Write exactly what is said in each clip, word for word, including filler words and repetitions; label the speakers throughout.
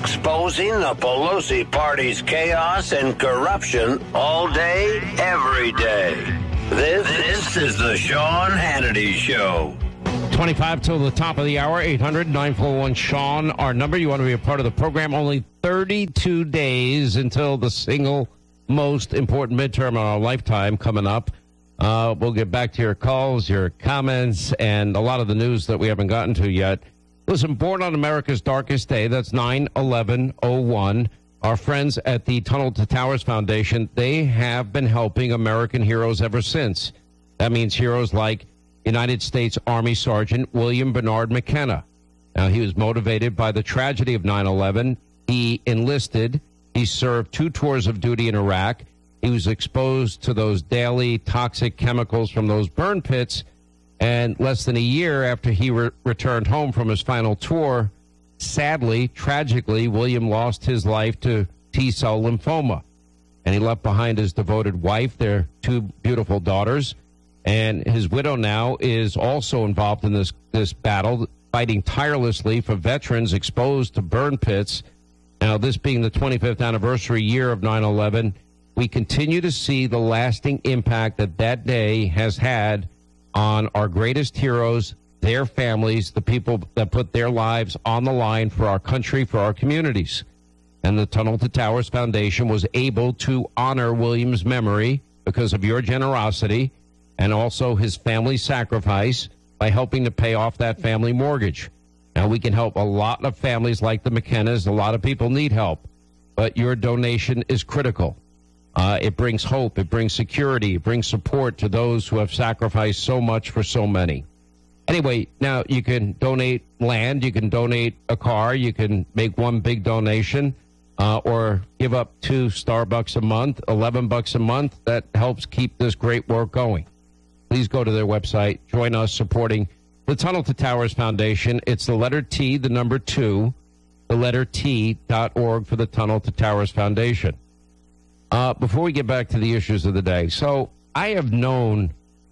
Speaker 1: exposing the Pelosi party's chaos and corruption all day, every day. This, this is the Sean Hannity Show.
Speaker 2: twenty-five till the top of the hour, eight hundred nine four one Sean, our number. You want to be a part of the program. Only thirty-two days until the single most important midterm of our lifetime coming up. Uh, we'll get back to your calls, your comments, and a lot of the news that we haven't gotten to yet. Listen, born on America's darkest day, that's nine eleven oh one. Our friends at the Tunnel to Towers Foundation, they have been helping American heroes ever since. That means heroes like United States Army Sergeant William Bernard McKenna. Now, he was motivated by the tragedy of nine eleven. He enlisted. He served two tours of duty in Iraq. He was exposed to those daily toxic chemicals from those burn pits. And less than a year after he re- returned home from his final tour, sadly, tragically, William lost his life to T-cell lymphoma. And he left behind his devoted wife, their two beautiful daughters. And his widow now is also involved in this, this battle, fighting tirelessly for veterans exposed to burn pits. Now, this being the twenty-fifth anniversary year of nine eleven, we continue to see the lasting impact that that day has had on our greatest heroes, their families, the people that put their lives on the line for our country, for our communities. And the Tunnel to Towers Foundation was able to honor William's memory because of your generosity and also his family sacrifice by helping to pay off that family mortgage. Now, we can help a lot of families like the McKennas. A lot of people need help, but your donation is critical. Uh, it brings hope. It brings security. It brings support to those who have sacrificed so much for so many. Anyway, now you can donate land. You can donate a car. You can make one big donation uh, or give up two Starbucks a month, eleven bucks a month. That helps keep this great work going. Please go to their website. Join us supporting the Tunnel to Towers Foundation. It's the letter T, the number two, the letter T dot org for the Tunnel to Towers Foundation. Uh, before we get back to the issues of the day, so I have known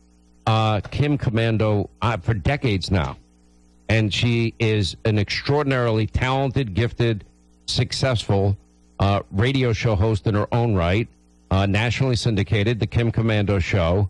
Speaker 2: uh, Kim Komando uh, for decades now, and she is an extraordinarily talented, gifted, successful uh, radio show host in her own right, uh, nationally syndicated, The Kim Komando Show,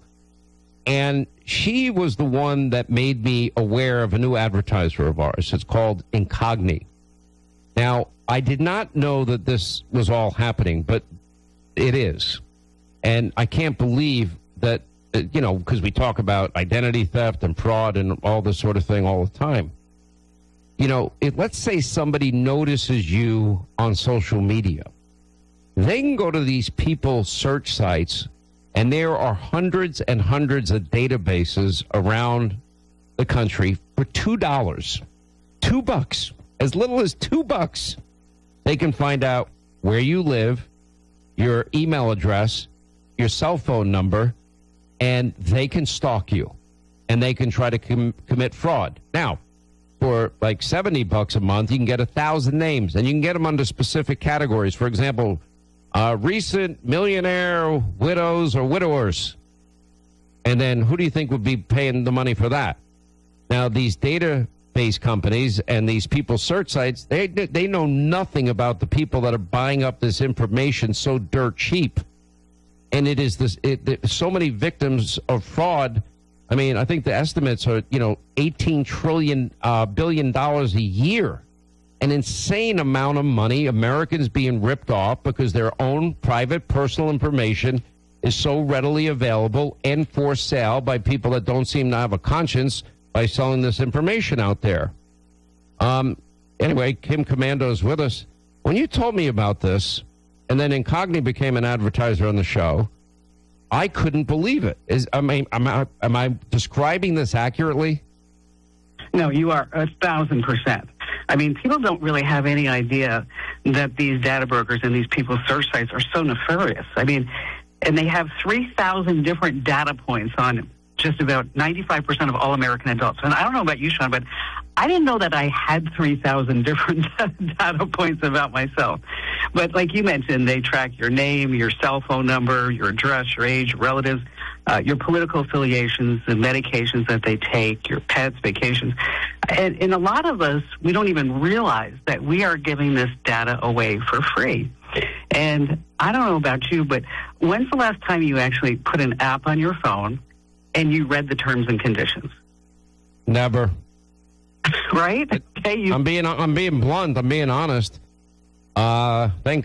Speaker 2: and she was the one that made me aware of a new advertiser of ours. It's called Incogni. Now, I did not know that this was all happening, but it is. And I can't believe that, you know, because we talk about identity theft and fraud and all this sort of thing all the time. You know, if, let's say somebody notices you on social media. They can go to these people's search sites, and there are hundreds and hundreds of databases around the country for two dollars. Two bucks. As little as two bucks. They can find out where you live, your email address, your cell phone number, and they can stalk you, and they can try to com- commit fraud. Now, for like seventy bucks a month, you can get a thousand names, and you can get them under specific categories. For example, uh, recent millionaire widows or widowers. And then who do you think would be paying the money for that? Now, these database companies and these people's search sites, they they know nothing about the people that are buying up this information so dirt cheap. And it is this, it, it, so many victims of fraud. I mean, I think the estimates are, you know, eighteen trillion uh, billion dollars a year. An insane amount of money, Americans being ripped off because their own private personal information is so readily available and for sale by people that don't seem to have a conscience by selling this information out there. Um, anyway, Kim Komando is with us. When you told me about this, and then Incogni became an advertiser on the show, I couldn't believe it. Is I mean, am I, am I describing this accurately?
Speaker 3: No, you are a thousand percent. I mean, people don't really have any idea that these data brokers and these people's search sites are so nefarious. I mean, and they have three thousand different data points on just about ninety-five percent of all American adults. And I don't know about you, Sean, but I didn't know that I had three thousand different data points about myself. But like you mentioned, they track your name, your cell phone number, your address, your age, your relatives. uh, your political affiliations, the medications that they take, your pets, vacations. And, and a lot of us, we don't even realize that we are giving this data away for free. And I don't know about you, but when's the last time you actually put an app on your phone and you read the terms and conditions?
Speaker 2: Never.
Speaker 3: Right? Okay, you
Speaker 2: I'm being I'm being blunt. I'm being honest. Uh, thank